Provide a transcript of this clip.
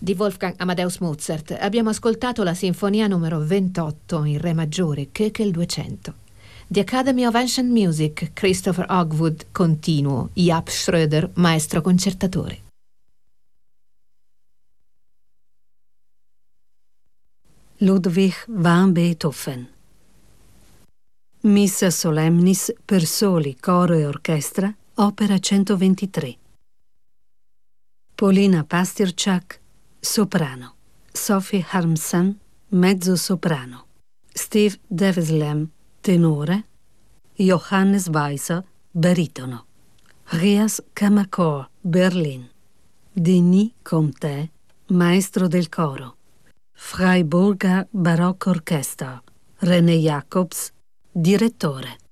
di Wolfgang Amadeus Mozart abbiamo ascoltato la sinfonia numero 28 in re maggiore, Köchel 200. The Academy of Ancient Music, Christopher Hogwood, continuo, Jaap Schröder, maestro concertatore. Ludwig van Beethoven. Missa Solemnis per soli, coro e orchestra, opera 123. Polina Pastyrczak, soprano. Sophie Harmsen, mezzo soprano. Steve Deveslem, tenore. Johannes Weiser, baritono. Rias Kamakor, Berlin. Denis Comté, maestro del coro. Freiburger Baroque Orchestra. René Jacobs, direttore.